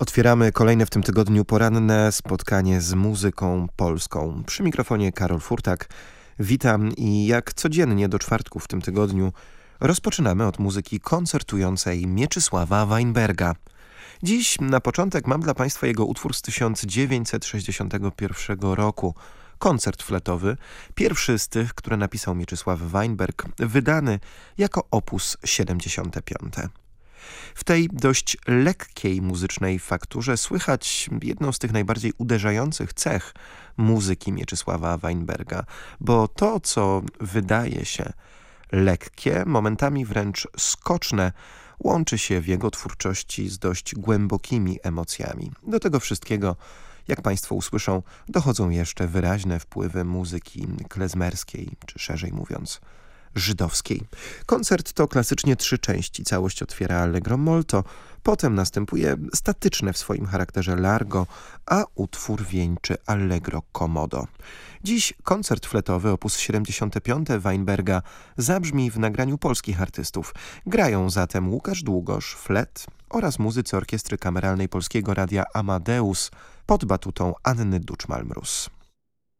Otwieramy kolejne w tym tygodniu poranne spotkanie z muzyką polską. Przy mikrofonie Karol Furtak. Witam i jak codziennie do czwartku w tym tygodniu rozpoczynamy od muzyki koncertującej Mieczysława Weinberga. Dziś na początek mam dla Państwa jego utwór z 1961 roku. Koncert fletowy, pierwszy z tych, które napisał Mieczysław Weinberg, wydany jako opus 75. W tej dość lekkiej muzycznej fakturze słychać jedną z tych najbardziej uderzających cech muzyki Mieczysława Weinberga, bo to, co wydaje się lekkie, momentami wręcz skoczne, łączy się w jego twórczości z dość głębokimi emocjami. Do tego wszystkiego, jak Państwo usłyszą, dochodzą jeszcze wyraźne wpływy muzyki klezmerskiej, czy szerzej mówiąc żydowskiej. Koncert to klasycznie 3 części. Całość otwiera Allegro molto, potem następuje statyczne w swoim charakterze largo, a utwór wieńczy Allegro comodo. Dziś koncert fletowy op. 75 Weinberga zabrzmi w nagraniu polskich artystów. Grają zatem Łukasz Długosz, flet oraz muzycy Orkiestry Kameralnej Polskiego Radia Amadeus pod batutą Anny Duczmal-Mróz.